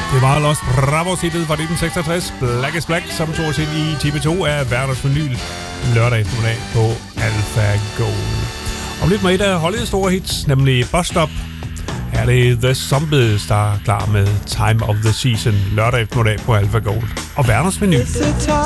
Det var Los Bravos-hittet fra 1966, Black is Black, som tog os ind i time 2 af hverdagsvinyl lørdag eftermiddag på Alpha Gold. Om lidt med et af holdets store hits, nemlig Bus Stop, er det The Zombies, der er klar med Time of the Season lørdag eftermiddag på Alpha Gold og hverdagsvinyl.